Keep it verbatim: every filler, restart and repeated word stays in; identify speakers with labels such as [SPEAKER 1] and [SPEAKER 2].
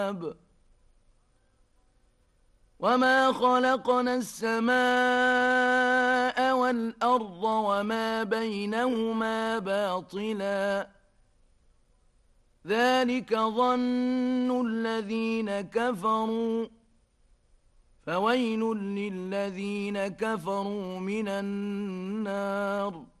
[SPEAKER 1] وما خلقنا السماء والأرض وما بينهما باطلا ذلك ظن الذين كفروا فويل للذين كفروا من النار